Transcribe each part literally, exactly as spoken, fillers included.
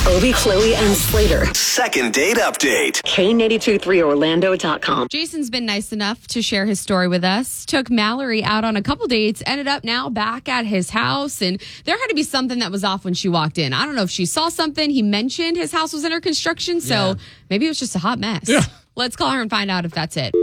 Obie, Chloe, and Slater. Second date update. K eight two three Orlando dot com. Jason's been nice enough to share his story with us. Took Mallory out on a couple dates, ended up now back at his house, and there had to be something that was off when she walked in. I don't know if she saw something. He mentioned his house was under construction, so Yeah. maybe it was just a hot mess. Yeah. Let's call her and find out if that's it.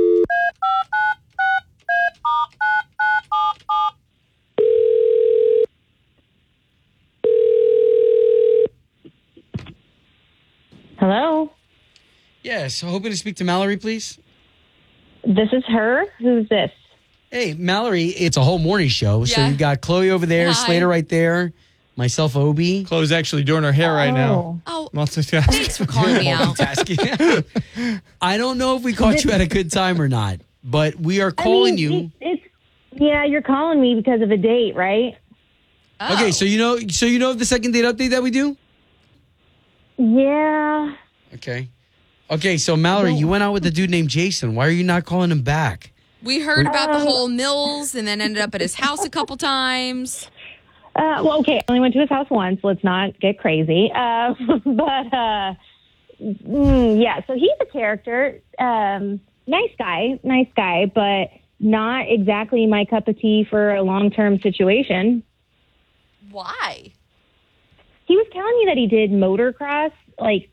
Hello, Yes, hoping to speak to Mallory, please. this is her. Who's this? Hey, Mallory, it's a whole morning show. So Yeah. you've got Chloe over there, Hi. Slater right there, myself, Obie. Chloe's actually doing her hair right now. Oh, Multitasking. thanks for calling me out. Multitasking. I don't know if we caught you at a good time or not, but we are calling I mean, you. It's, it's yeah, you're calling me because of a date, right? Oh. Okay, so you know, so you know of the second date update that we do? Yeah. Okay. Okay, so Mallory, you went out with a dude named Jason. Why are you not calling him back? We heard about the whole Mills and then ended up at his house a couple times. Uh, well, okay. I only went to his house once. Let's not get crazy. Uh, but uh, mm, yeah, so he's a character. Um, nice guy, nice guy, but not exactly my cup of tea for a long-term situation. Why? He was telling me that he did motocross. Like,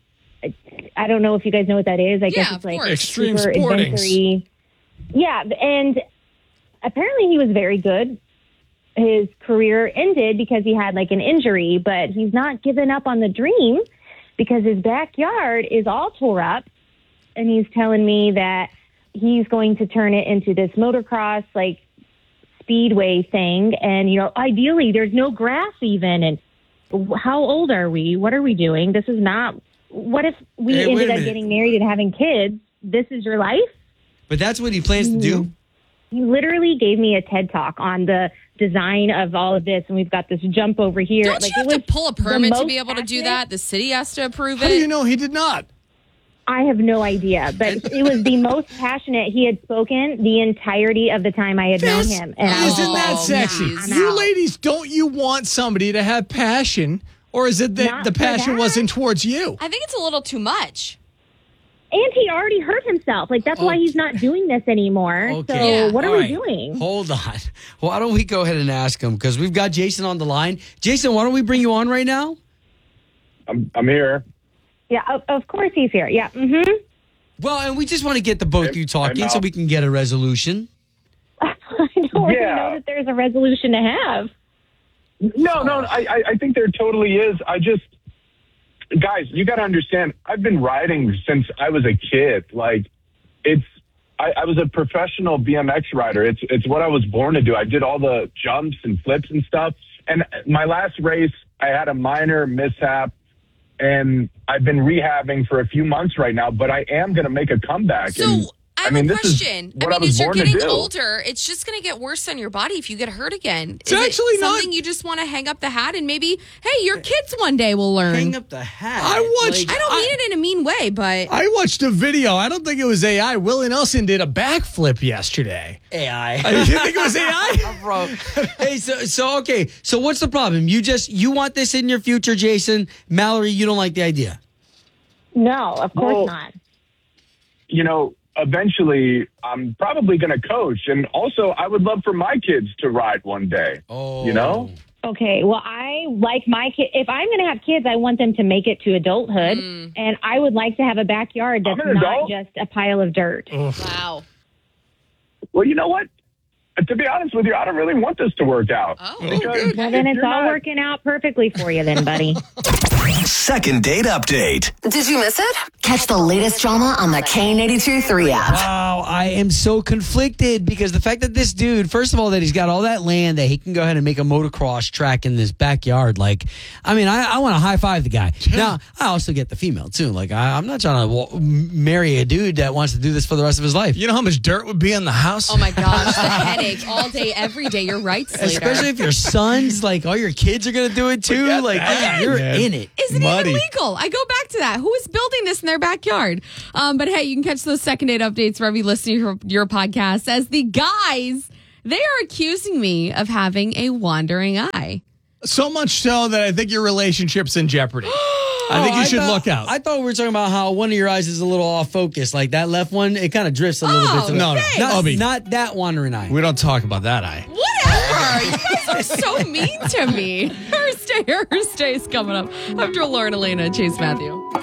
I don't know if you guys know what that is. I guess Yeah, it's of like course. Extreme super sportings. adventure-y. Yeah, and apparently he was very good. His career ended because he had like an injury, but he's not given up on the dream because his backyard is all tore up. And he's telling me that he's going to turn it into this motocross, like, speedway thing. And, you know, ideally there's no grass even. And how old are we? What are we doing? This is not, what if we Hey, wait a ended up minute. getting married and having kids? This is your life? But that's what he plans to do? He literally gave me a TED talk on the design of all of this, and we've got this jump over here. Don't Like, you it have to was pull a the permit to most be able to do accurate- that? The city has to approve How it. do you know he did not? I have no idea, but it was the most passionate he had spoken the entirety of the time I had known This- him. And I was Isn't that Oh, sexy? geez. I'm You out. ladies, don't you want somebody to have passion? Or is it that Not the for passion that. wasn't towards you? I think it's a little too much. And he already hurt himself. Like, that's why he's not doing this anymore. Okay. So Yeah. what are All we right. doing? Hold on. Why don't we go ahead and ask him? Because we've got Jason on the line. Jason, why don't we bring you on right now? I'm I'm here. Yeah, of, of course he's here. Yeah. Mm-hmm. Well, and we just want to get the both of you talking I'm so out. we can get a resolution. I don't really Yeah. know that there's a resolution to have. No, no, I I- I think there totally is. I just, guys, you got to understand. I've been riding since I was a kid. Like, it's. I, I was a professional B M X rider. It's it's what I was born to do. I did all the jumps and flips and stuff. And my last race, I had a minor mishap, and I've been rehabbing for a few months right now. But I am going to make a comeback. So and, I have mean, a this is question. what I mean, was as you're born to getting do. older, it's just going to get worse on your body if you get hurt again. It's Is it actually not- something you just want to hang up the hat and maybe, hey, your kids one day will learn. Hang up the hat. I watched- I don't mean it in a mean way, but I watched a video. I don't think it was A I. Willie Nelson did a backflip yesterday. A I. You think it was A I? Bro. Hey, so so okay. So what's the problem? You just you want this in your future, Jason. Mallory, you don't like the idea. No, of course Well, not. you know, eventually I'm probably going to coach. And also, I would love for my kids to ride one day. Oh. You know? Okay, well, I like my kid. If I'm going to have kids, I want them to make it to adulthood, Mm. and I would like to have a backyard that's I'm an not adult. just a pile of dirt. wow. Well, you know what? To be honest with you, I don't really want this to work out. Oh. Because Well, then if it's you're all not- working out perfectly for you, then, buddy. Second date update. Did you miss it? Catch the latest drama on the K eight two three app. Wow, I am so conflicted because the fact that this dude, first of all, that he's got all that land that he can go ahead and make a motocross track in this backyard. Like, I mean, I, I want to high five the guy. Now, I also get the female too. Like, I, I'm not trying to wa- marry a dude that wants to do this for the rest of his life. You know how much dirt would be in the house? Oh my gosh, the headache all day, every day. You're right, Slater. Especially if your sons, like, all your kids are going to do it too. Forget Like, that, yeah, you're man. in it. Isn't Muddy. even legal. I go back to that. Who is building this in their backyard? Um, but hey, you can catch those second date updates wherever you listen to your, your podcast. As the guys, they are accusing me of having a wandering eye. So much so that I think your relationship's in jeopardy. I think you should thought- look out. I thought we were talking about how one of your eyes is a little off focus. Like that left one, it kind of drifts a little Oh, bit. To the, no, no. thanks. not, Obi. not that wandering eye. we don't talk about that eye. Whatever. You guys are so mean to me. Thursday, Thursday's coming up after Lauren Elena and Chase Matthew.